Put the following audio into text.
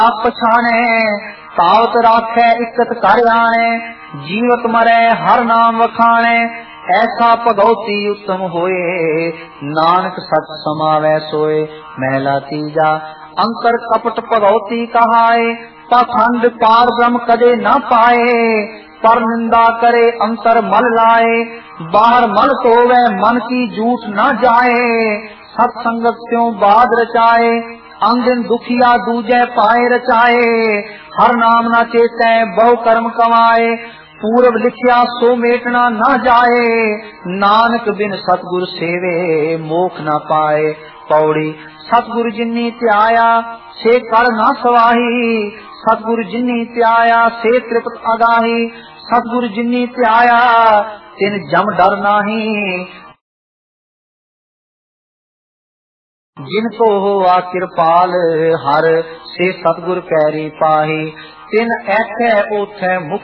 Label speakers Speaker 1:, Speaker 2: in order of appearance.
Speaker 1: आप पछाने तावत राखे इकत कर आने, जीवत मरे हर नाम वखाने, ऐसा भगवती उत्तम होए, नानक सच समावै सोए। महला तीजा अंतर कपट भगवती कहाए, पाखंड पार ब्रह्म कदे न पाए, पर निंदा करे अंतर मल लाए, बाहर मल सोवे मन की झूठ न जाए, सत्संगत त्यों बाद रचाए, अंदिन दुखिया दूजे पाए रचाए, हर नाम न चेतै बहु कर्म कमाए, पूर्व लिखिया सो मेटना न जाए, नानक बिन सतगुर सेवे मोख न पाए। पौड़ी सतगुरु जिन्नी त्याया से कर न सवाही, सतगुरु जिन्नी त्याया से तृप्त अगाही, सतगुरु जिन्नी त्याया तिन जम डर नाही, जिनको होआ कृपाल हर से सतगुर कैरी पाही, तिन ऐथे ओथै मुख